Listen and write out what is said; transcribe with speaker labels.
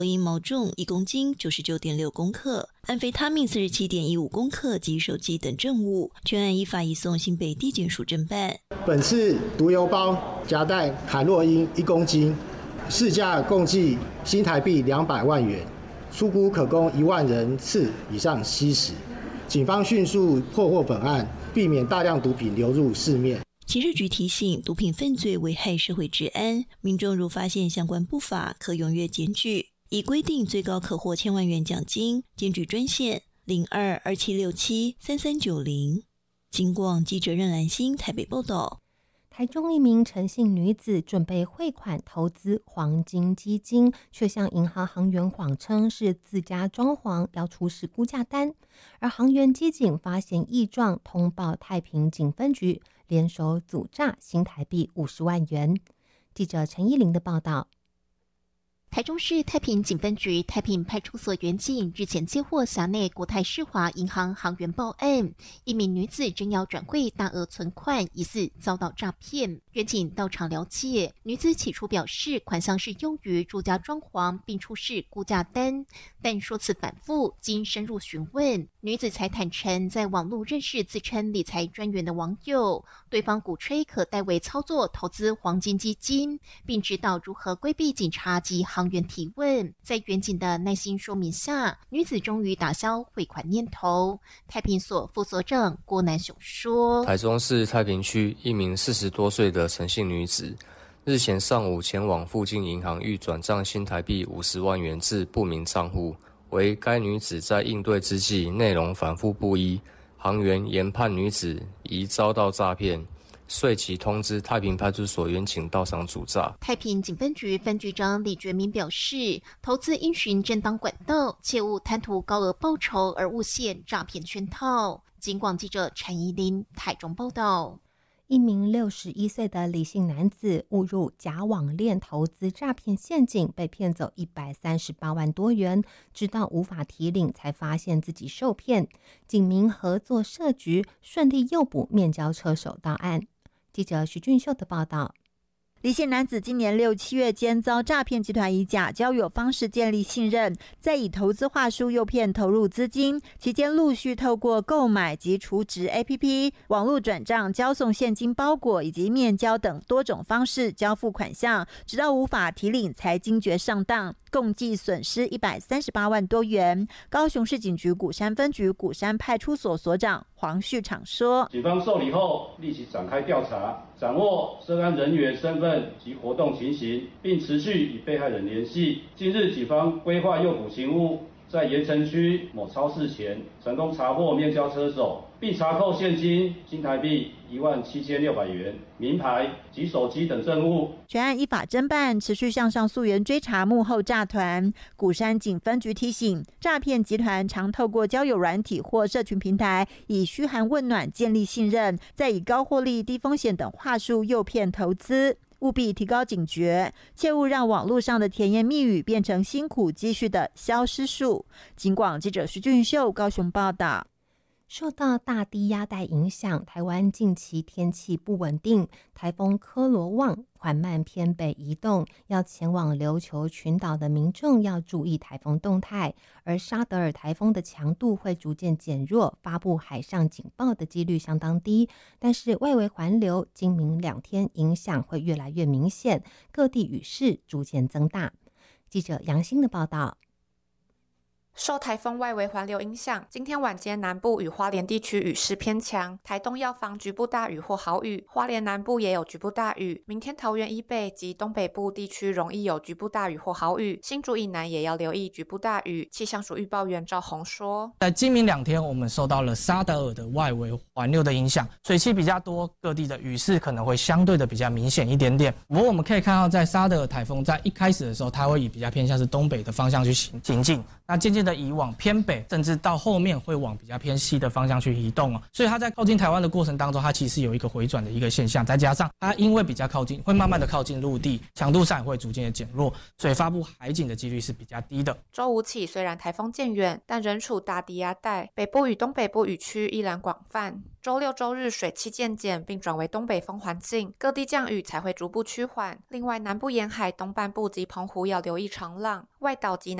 Speaker 1: 因毛重1公斤99.6公克，安非他命47.15公克及手机等证物，全案依法移送新北地检署侦办。
Speaker 2: 本次毒邮包夹带海洛因1公斤，市价共计新台币200万元，出估可供1万人次以上吸食。警方迅速破获本案，避免大量毒品流入市面。
Speaker 1: 刑事局提醒，毒品犯罪危害社会治安，民众如发现相关不法，可踊跃检举。已规定最高可获1000万元奖金，检举专线0227673390。警广记者任兰心台北报道。
Speaker 3: 台中一名陈姓女子准备汇款投资黄金基金，却向银行行员谎称是自家装潢要出示估价单，而行员机警发现异状，通报太平警分局，联手阻诈新台币50万元。记者陈依玲的报道。
Speaker 4: 台中市太平警分局太平派出所员警日前接获辖内国泰世华银行行员报案，一名女子正要转汇大额存款，疑似遭到诈骗。员警到场了解，女子起初表示款项是用于住家装潢，并出示估价单，但说辞反复，经深入询问，女子才坦诚在网络认识自称理财专员的网友，对方鼓吹可代为操作投资黄金基金，并指导如何规避警察及行员提问。在员警的耐心说明下，女子终于打消汇款念头。太平所副所长郭南雄说，
Speaker 5: 台中市太平区一名40多岁的陈姓女子日前上午前往附近银行欲转账新台币50万元至不明账户，为该女子在应对之际内容反复不一，行员研判女子疑遭到诈骗，遂即通知太平派出所员警到场阻诈。
Speaker 4: 太平警分局分局长李觉民表示，投资应循正当管道，切勿贪图高额报酬而误陷诈骗圈套。警广记者陈怡琳台中报道。
Speaker 3: 一名61岁的李姓男子误入假网链投资诈骗陷阱，被骗走138万多元，直到无法提领才发现自己受骗。警民合作设局，顺利诱捕面交车手到案。记者徐俊秀的报道。
Speaker 6: 李姓男子今年6、7月间遭诈骗集团以假交友方式建立信任，再以投资话术诱骗投入资金，期间陆续透过购买及储值 APP、网络转账、交送现金包裹以及面交等多种方式交付款项，直到无法提领才惊觉上当，共计损失138万多元。高雄市警局鼓山分局鼓山派出所所长黄旭场说，
Speaker 7: 警方受理后立即展开调查，掌握涉案人员身份及活动情形，并持续与被害人联系。近日警方规划诱捕勤务，在盐城区某超市前成功查获面交车手，并查扣现金新台币17600元、名牌及手机等证物。
Speaker 6: 全案依法侦办，持续向上溯源追查幕后诈团。鼓山警分局提醒，诈骗集团常透过交友软体或社群平台，以嘘寒问暖建立信任，再以高获利、低风险等话术诱骗投资。务必提高警觉，切勿让网络上的甜言蜜语变成辛苦积蓄的消失术。警广记者徐俊秀高雄报道。
Speaker 3: 受到大低压带影响，台湾近期天气不稳定，台风科罗旺缓慢偏北移动，要前往琉球群岛的民众要注意台风动态，而沙德尔台风的强度会逐渐减弱，发布海上警报的几率相当低，但是外围环流今明2天影响会越来越明显，各地雨势逐渐增大。记者杨欣的报道。
Speaker 8: 受台风外围环流影响，今天晚间南部与花莲地区雨势偏强，台东要防局部大雨或豪雨，花莲南部也有局部大雨。明天桃园以北及东北部地区容易有局部大雨或豪雨，新竹以南也要留意局部大雨。气象署预报员赵宏说，
Speaker 9: 在今明2天，我们受到了沙德尔的外围环流的影响，水汽比较多，各地的雨势可能会相对的比较明显一点点。不过我们可以看到，在沙德尔台风在一开始的时候，它会以比较偏向是东北的方向去行进。 那渐渐的移往偏北，甚至到后面会往比较偏西的方向去移动哦。所以它在靠近台湾的过程当中，它其实有一个回转的一个现象，再加上它因为比较靠近，会慢慢的靠近陆地，强度上也会逐渐的减弱，所以发布海警的几率是比较低的。
Speaker 8: 周五起，虽然台风渐远，但仍处大低压带，北部与东北部雨区依然广泛。周六周日水汽渐减，并转为东北风环境，各地降雨才会逐步趋缓。另外，南部沿海东半部及澎湖要留意长浪，外岛及